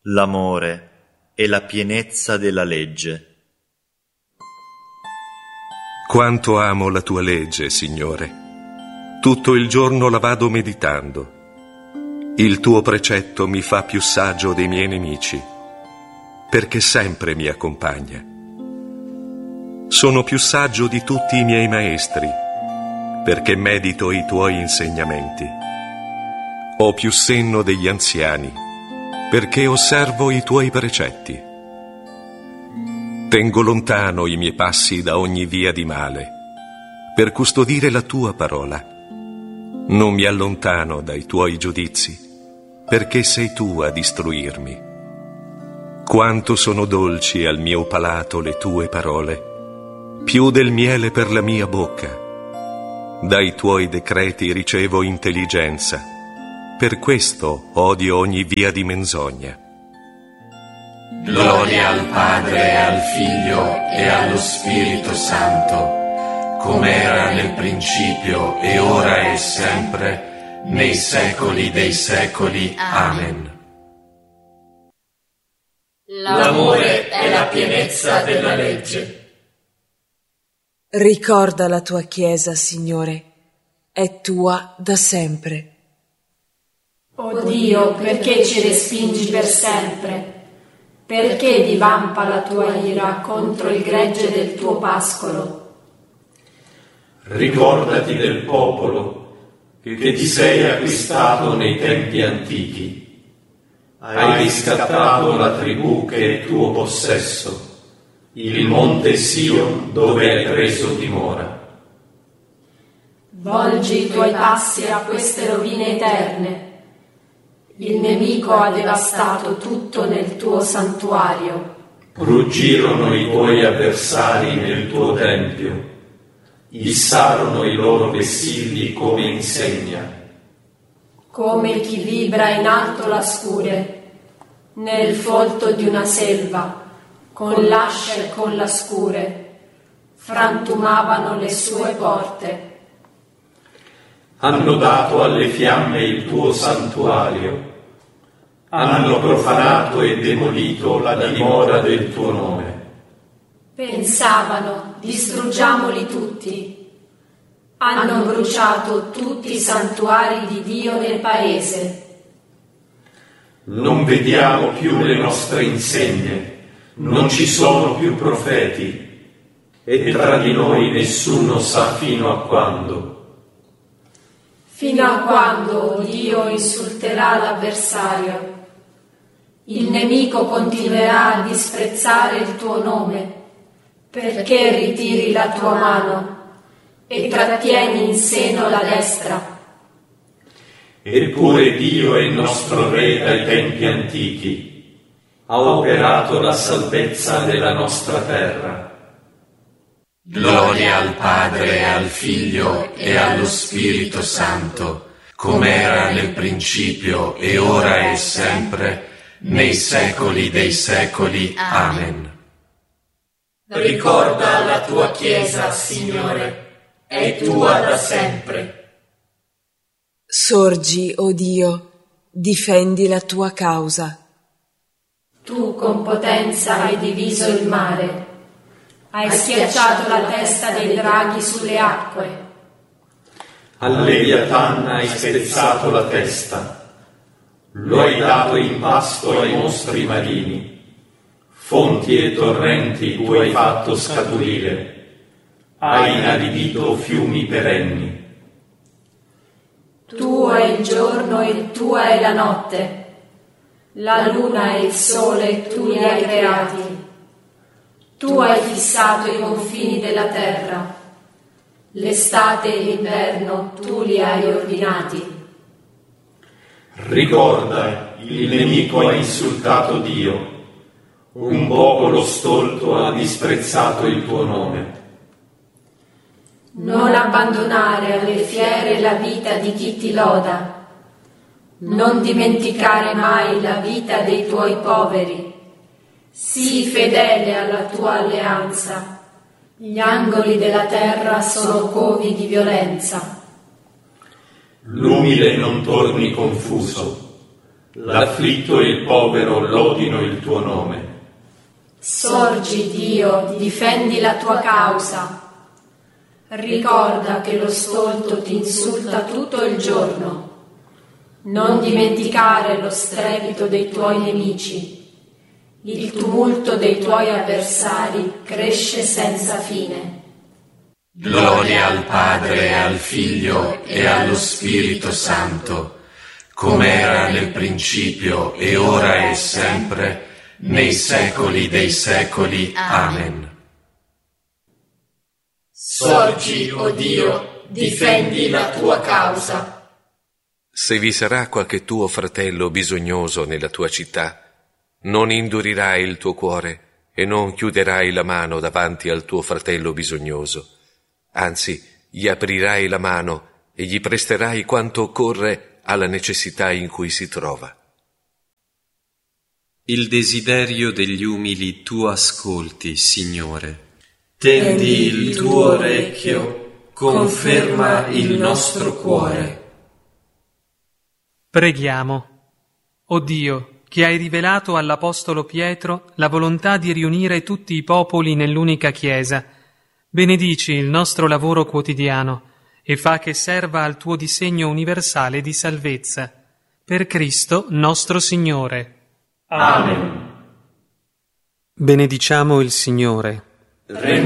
l'amore e la pienezza della legge. Quanto amo la tua legge, Signore. Tutto il giorno la vado meditando. Il tuo precetto mi fa più saggio dei miei nemici, perché sempre mi accompagna. Sono più saggio di tutti i miei maestri, perché medito i tuoi insegnamenti. Ho più senno degli anziani, perché osservo i tuoi precetti. Tengo lontano i miei passi da ogni via di male, per custodire la tua parola. Non mi allontano dai tuoi giudizi, perché sei tu a istruirmi. Quanto sono dolci al mio palato le tue parole, più del miele per la mia bocca. Dai tuoi decreti ricevo intelligenza, per questo odio ogni via di menzogna. Gloria al Padre, e al Figlio e allo Spirito Santo, come era nel principio e ora e sempre, nei secoli dei secoli. Amen. L'amore è la pienezza della legge. Ricorda la tua Chiesa, Signore, è tua da sempre. O Dio, perché ci respingi per sempre? Perché divampa la tua ira contro il gregge del tuo pascolo? Ricordati del popolo che ti sei acquistato nei tempi antichi. Hai riscattato la tribù che è tuo possesso, il monte Sion dove hai preso dimora. Volgi i tuoi passi a queste rovine eterne. Il nemico ha devastato tutto nel tuo santuario. Ruggirono i tuoi avversari nel tuo tempio, issarono i loro vessilli come insegna. Come chi vibra in alto la scure, nel folto di una selva, con l'ascia e con la scure, frantumavano le sue porte. Hanno dato alle fiamme il tuo santuario, hanno profanato e demolito la dimora del tuo nome. Pensavano, distruggiamoli tutti. Hanno bruciato tutti i santuari di Dio nel paese. Non vediamo più le nostre insegne, non ci sono più profeti, e tra di noi nessuno sa fino a quando. Fino a quando Dio insulterà l'avversario. Il nemico continuerà a disprezzare il tuo nome, perché ritiri la tua mano e trattieni in seno la destra. Eppure Dio è il nostro Re dai tempi antichi, ha operato la salvezza della nostra terra. Gloria al Padre, e al Figlio e allo Spirito Santo, come era nel principio e ora e sempre, nei secoli dei secoli. Amen. Ricorda la tua Chiesa, Signore, è tua da sempre. Sorgi, o Dio, difendi la tua causa. Tu con potenza hai diviso il mare. Hai schiacciato la testa dei draghi sulle acque. Al Leviathan hai spezzato la testa, lo hai dato in pasto ai mostri marini, fonti e torrenti tu hai fatto scaturire, hai inaridito fiumi perenni. Tuo è il giorno e tua è la notte, la luna e il sole tu li hai creati. Tu hai fissato i confini della terra, l'estate e l'inverno tu li hai ordinati. Ricorda, il nemico ha insultato Dio, un popolo stolto ha disprezzato il tuo nome. Non abbandonare alle fiere la vita di chi ti loda, non dimenticare mai la vita dei tuoi poveri. Sii fedele alla tua alleanza. Gli angoli della terra sono covi di violenza. L'umile non torni confuso, L'afflitto e il povero lodino il tuo nome. Sorgi, Dio, difendi la tua causa. Ricorda che lo stolto ti insulta tutto il giorno. Non dimenticare lo strepito dei tuoi nemici. Il tumulto dei tuoi avversari cresce senza fine. Gloria al Padre, al Figlio e allo Spirito Santo, come era nel principio e ora e sempre, nei secoli dei secoli. Amen. Sorgi, o Dio, difendi la tua causa. Se vi sarà qualche tuo fratello bisognoso nella tua città, non indurirai il tuo cuore e non chiuderai la mano davanti al tuo fratello bisognoso. Anzi, gli aprirai la mano e gli presterai quanto occorre alla necessità in cui si trova. Il desiderio degli umili tu ascolti, Signore. Tendi il tuo orecchio, conferma il nostro cuore. Preghiamo. O Dio, che hai rivelato all'Apostolo Pietro la volontà di riunire tutti i popoli nell'unica Chiesa, benedici il nostro lavoro quotidiano e fa che serva al tuo disegno universale di salvezza. Per Cristo nostro Signore. Amen. Benediciamo il Signore.